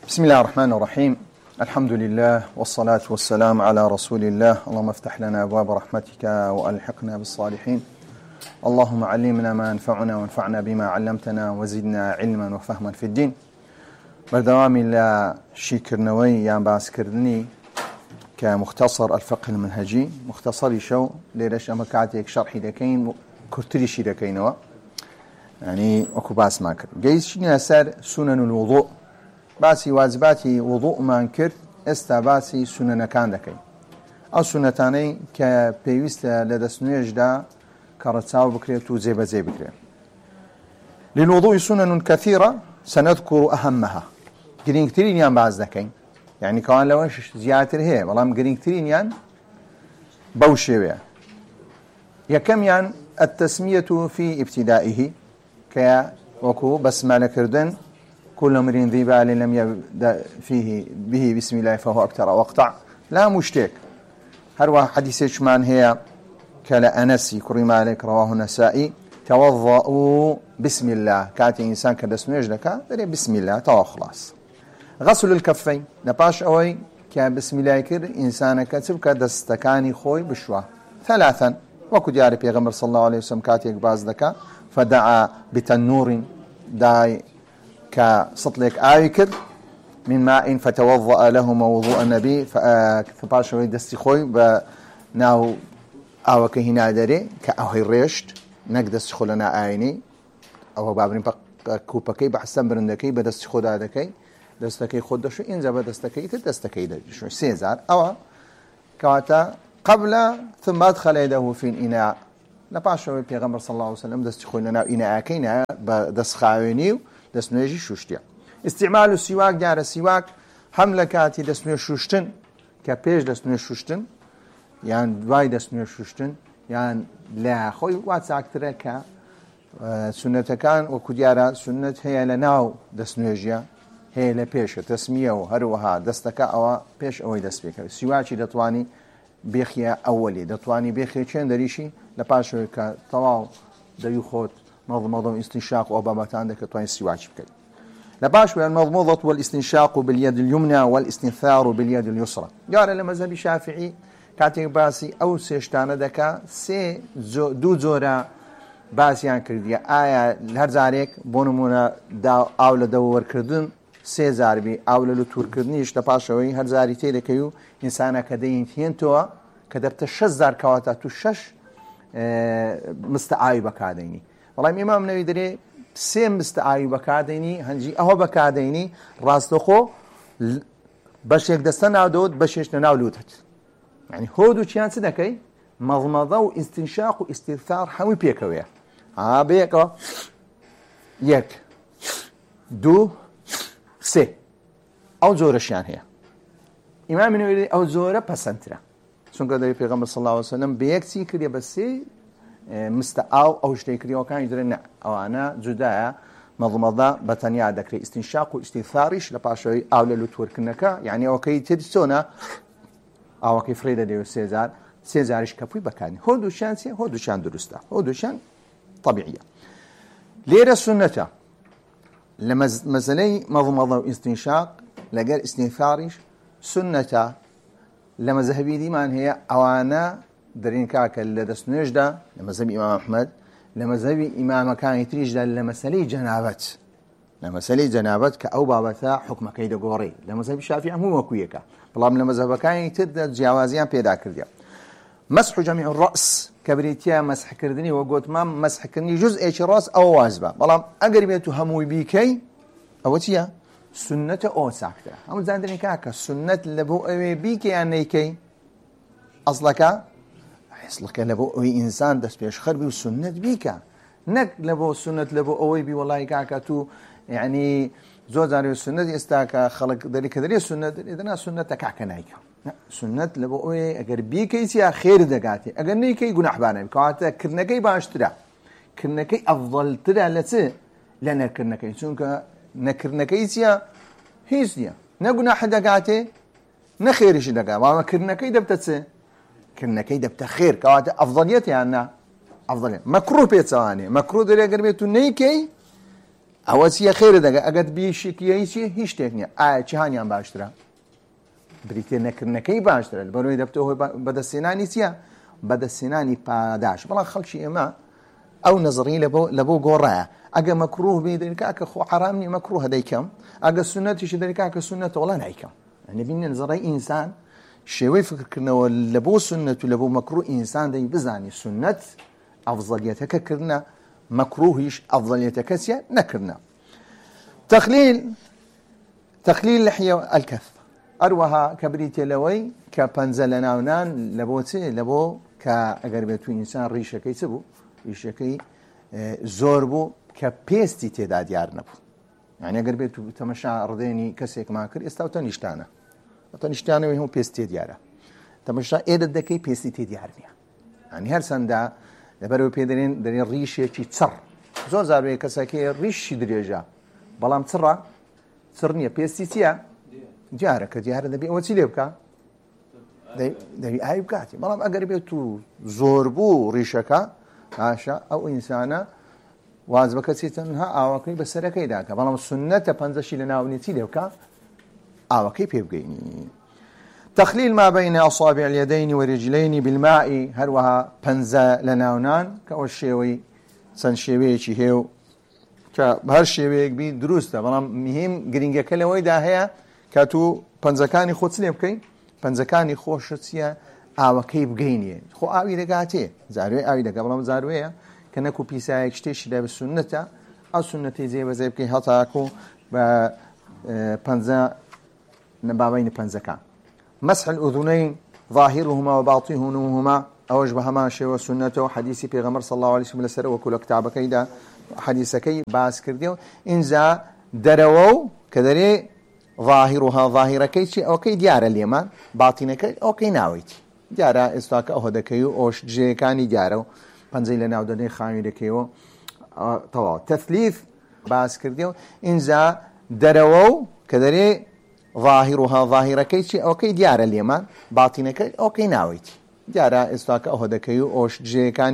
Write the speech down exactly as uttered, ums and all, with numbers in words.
بسم الله الرحمن الرحيم. الحمد لله والصلاة والسلام على رسول الله. اللهم افتح لنا أبواب رحمتك وألحقنا بالصالحين. اللهم علمنا ما ينفعنا وانفعنا بما علمتنا وزدنا علما وفهما في الدين. بردوامي لا شكرنوي يا باس كردني كمختصر الفقه المنهجي مختصر شو ليش أما كاتيك شرحي دكين كرتري شي دكينوا يعني أكو باس ما كر جايز شنو أسر سنن الوضوء باسی واجباتی وضوءمان کرد ئێستا باسی سونەنەکان دەکەین. ئەو سونەتانەی کە پێویستە لە دەستنوێژدا کە ڕەچاو بکرێت و جێبەجێ بکرێت. للوضوء سنن كثيرة سنذكر أهمها. گرنگترینیان باز دەکەین. یعنی کەوان لەوەش زیاتر هەیە بەڵام گرنگترینیان بەو شێوەیە. یەکەمیان التسمية في ابتدائه کە وەکو بەسمەلەکردن كل امرئ ذي بال لم يبدأ فيه به بسم الله فهو أكثر وأقطع لا مشتك. هروا حديث شمان هي كلا أنسي كريم عليك رواه النسائي توضؤوا بسم الله كاتي إنسان كدسم يجلك بسم الله تو خلاص. غسل الكفين نباش أوي كبسم الله كر إنسان كتب كدستكاني خوي بشوا ثلاثا وكد يعرف يغمر صلى الله عليه وسلم كاتي باز دكا فدعا بتنور داي كسطلك آيكر من ماء فتوضأ لهم وضوء النبي فباشوي دستي خوي بناو أو كهنا دري كأوهي ريشت نقدس خلنا آيني أو بابرين كوبكي بحسن برندكي بدست خدا دكي دستكي خدا شو إنزا بدستكي تدستكي ده شو سيزار أو كواتا قبل ثم أدخل يده في الإناء لباشوي بيغمر صلى الله عليه وسلم دستي خلنا إناء كينا بدست خاوينيو دەستنوێژی شوشتیە. استعمال و سیواک دیارە سیواک هەم لە کاتی دەستنوێ شوشتن کە پێش دەستنوێ شوشتن یان دوای دەستنوێ شوشتن یان لە خۆی وا چاکترە کە سونەتەکان وەکو دیارە سونەت هەیە لە ناو دەستنوێژیە هەیە لە پێشە تەسمیە و هەروەها دەستەکە ئەوە پێش ئەوەی دەست پێکەوێت. سیواکی دەتوانی بێخیە ئەوەلی دەتوانی بێخی چێن دەریشی لە پاشەوەی کە تەواو دەوی خۆت مضمضة واستنشاق وأبابات عندك توين سواج بكل. لباش المضمضة والاستنشاق باليد اليمنى والاستنثار باليد اليسرى. قال لما مذهب الشافعي كاتب باسي أو سيشتان دكا سي زو دو زورا باسيان كرديا آية لهرزاريك بونمونا دا أول دور كردن سي زاربي أول لتور كردنيش لباشوي هرزاري تيلكيو إنسانا كدين ثينتوا كدبت شزار كواتا تشش اه مستعاي بكاديني. والله إمام نووي دري سيم مستعاي بكاديني هنجي أهو بكاديني راستخو بشيك دستان عدود بشيش نناولوتت يعني هودو چيان سدكي مضمضة واستنشاق واستثار حوي بيكوية ها بيكو يك دو سي أو زورة شيان هي إمام نووي أو زورة بسنترا سنك دري پیغمبر صلى الله عليه وسلم بيك سيكر يا بسي مستعاو أو شتيكري وكان يدرنا أو أنا جداء مضمضة بتنيا ذكري استنشاق واستثارش لباشوي أو للتور كنكا يعني أو كي تدسونا أو كي فريدة ديو سيزار سيزارش كفوي بكاني هودو شان سي هودو شان درستا هودو شان طبيعية ليرة سنة لما مثلي مضمضة واستنشاق لقال استثارش سنة لما ذهبي دي من هي أوانا درين كاكا لدسنوش دا لمذهب إمام أحمد لمذهب إمام كان يتريج دا لمسالي جنابت لمسالي جنابت كأو بابتا حكم كيدا قوري لمذهب الشافعي هو وكويكا بلام لمذهب كان يتد جوازيان بيدا كرديا. مسح جميع الرأس كبريتيا مسح كردني وقوت مام مسح كردني جزء ايش راس أو واجبة بلام أقربيتو هموي بيكي أوتيا سنة أو ساكتة هم زاندرين كاكا سنة لبو بيكي يعني كي أصلك أصلك لبو أي إنسان دست بيش خربي وسنة بيكا نك لبو سنة لبو أوي بي والله كاكا تو يعني زوجاري السنة استاكا خلق ذلك ذري السنة إذا سنة كاكا نايكا سنة لبو أوي أجر بيكي سيا خير دقاتي أجر نيكي جناح بانا بكواتا كرنكي باشترا كرنكي أفضل ترى لسه لنا كرنكي سونك نكرنكي سيا هيسيا نجناح دقاتي نخيرش دقا ما كرنكي دبتسه كنا كيدا بتخير كواتا أفضليتي عنا أفضلية مكروه بيتسواني مكروه دري أقر بيتو نيكي ئەوە چیە خێرە دەگە ئەگەر بیشکیەی چی هیچ شتێک نییە ئایا چی هاانیان باشترە بریتێ نەکردنەکەی باشترە بەرەوەی دەبتەوە هۆی بەدەستێنانی چییە بەدەستێنانی پاداش بەڵام خەڵکی ئێمە ئەو نەزڕی لە بۆ گۆڕایە ئەگە مەکروه بێ دەریکا کە خۆ حرام نیە مەکروه هەدەیکەم ئەگە سنەتیشی دەریکا کە سنەت وڵا نایکەم نەبینە نەزڕی ئینسان شێوەی فکرکردنەوە لە بۆ سنەت و لە بۆ مەکروه ئینسان دەی بزانی سنەت ئەفزەلیەتەکە کردنە مەکروهیش ئەفزەلیەتەکە چیە نەکردنە تەخلیل تەخلیل لحیە الکەف ئەروەها کە بریتێ لەوەی کە پەنجە لە ناونان لە بۆ چێ لە بۆ کە ئەگەر بێت و ئینسان ڕیشەکەی چ بوو ڕیشەکەی زۆر بوو کە پێستی تێدا دیار نەبوو یعنی ئەگەر بێت و تەمەشا ڕدێنی کەسێکمان کرد ئێستا تەنیشتانە تەنیشتانەوەی هەموو پێست تێ دیارە تەمەشا ئێرە دەکەی پێستی تێ دیار نییە ئەنی هەرچەندە لەبەرەوە پێ دەرێن دەرێن ڕیشێکی چڕ زۆر زاروەیە کەسەکەی ڕیشی درێژە بەڵام چڕە چڕ نییە پێستی چییە دیارە کە دیارە دەبێت ئەوە چی لێ بکە دەوی ئاوی بکاتی بەڵام ئەگەر بێت و زۆر بوو ڕیشەکە باشە ئەو ئینسانە واجبەکە چی تەنها ئاوەکەی بەسەرەکەی داکە بەڵام سنەتە پەنجەشی لە ناونی چی لێ بکە ئاوەکەی پێ بگەینی تخليل ما بين أصابع اليدين ورجلين بالماء هروها پەنجە لە ناونان کە ئەو شێوەی چەند شێوەیەکی هێو کە هەر شێوەیەک بی دروستە بەڵام مهم گرنگەکە لەوەیدا هەیە کە تو پەنجەکانی خۆت لێ بکەین پەنجەکانی خۆشت چیە ئاوەکەی بگەینێ خۆ ئاوی دەگاتێ زاروێ ئاوی دەگا بەڵام زاروەیە کە نەکو پیسایەک شتێکی لە سنەتە ئەو سنەتی جێبەجێ بکەی هەتاکو بە پەنجە نەباوەینە پەنجەکان مسح الأذنين ظاهرهما وباطنهما أوج بهما شيء وسنته حديث پیغمبر صلى الله عليه وسلم سره وكل كتاب كيدا حديثكي باس كرديو إنزا دروا كدري ظاهرها ظاهركي شيء أوكي ديار اليمن باطنكي أوكي ناويتي ديار استاك أهدكيو أوش جي كاني ديارو بنزيل ناودني خامي دكيو طوا تثليث باس كرديو إنزا دروا كدري ظاهرها ظاهركي شيء أوكي ديار اليمن باطنكي أوكي ناويتي دیارە ئێستاکە ئەو هەدەکەی و ئۆش جێیەکان